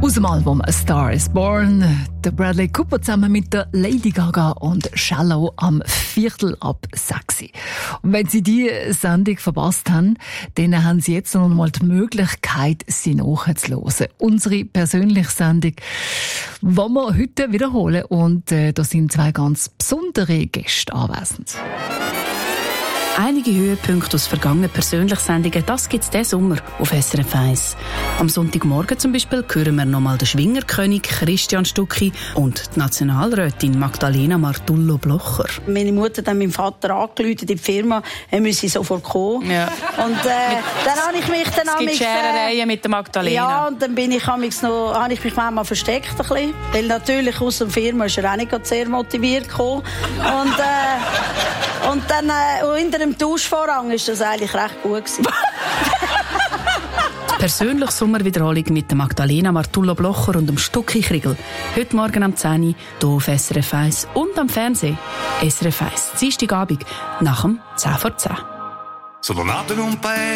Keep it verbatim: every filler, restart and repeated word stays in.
Aus dem Album «A Star is Born», der Bradley Cooper zusammen mit der Lady Gaga und «Shallow» am Viertel ab sechs. Und wenn Sie diese Sendung verpasst haben, dann haben Sie jetzt noch einmal die Möglichkeit, sie nachzuhören. Unsere persönliche Sendung, die wir heute wiederholen. Und äh, da sind zwei ganz besondere Gäste anwesend. Einige Höhepunkte aus vergangenen persönlichen Sendungen, das gibt es diesen Sommer auf S R F eins. Am Sonntagmorgen zum Beispiel hören wir nochmal den Schwingerkönig Christian Stucki und die Nationalrätin Magdalena Martullo-Blocher. Meine Mutter hat meinem Vater angerufen in die Firma, er müsse sofort kommen. Ja. Und äh, dann habe ich mich dann... Es gibt Scherereien mit der Magdalena. Ja, und dann bin ich noch, habe ich mich manchmal versteckt ein bisschen, weil natürlich aus der Firma ist er auch nicht sehr motiviert gekommen. Und, äh, und dann äh, in der im Tauschvorrang war das eigentlich recht gut. Persönliche Sommerwiederholung mit der Magdalena Martullo-Blocher und dem Stucki Kriegel. Heute Morgen am zehn Uhr hier auf S R F eins und am Fernsehen. S R F eins, Dienstagabend nach dem zehn vor zehn.